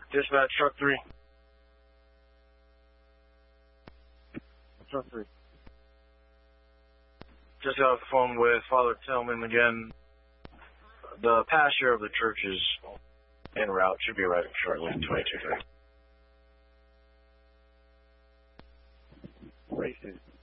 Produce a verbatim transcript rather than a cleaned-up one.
Dispatch, truck three. Truck three. Just got off the phone with Father Tillman again. The pastor of the church is en route. Should be arriving shortly. twenty-two thirty. Racist.